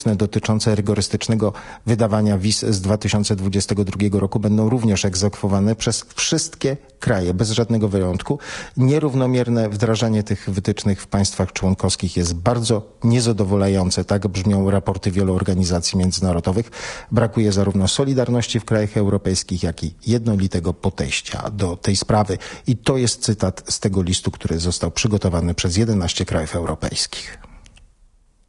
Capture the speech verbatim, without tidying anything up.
dotyczące rygorystycznego wydawania wiz z dwa tysiące dwudziestego drugiego roku będą również egzekwowane przez wszystkie kraje, bez żadnego wyjątku. Nierównomierne wdrażanie tych wytycznych w państwach członkowskich jest bardzo niezadowalające. Tak brzmią raporty wielu organizacji międzynarodowych. Brakuje zarówno solidarności w krajach europejskich, jak i jednolitego podejścia do tej sprawy. I to jest cytat z tego listu, który został przygotowany przez jedenaście krajów europejskich.